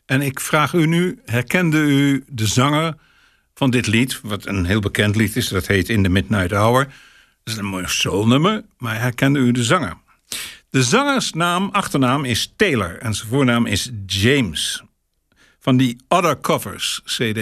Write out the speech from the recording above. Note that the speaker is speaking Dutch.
En ik vraag u nu, herkende u de zanger van dit lied, wat een heel bekend lied is, dat heet In the Midnight Hour. Dat is een mooi soulnummer, maar herkende u de zanger? De zangersnaam, achternaam is Taylor en zijn voornaam is James. Van die Other Covers CD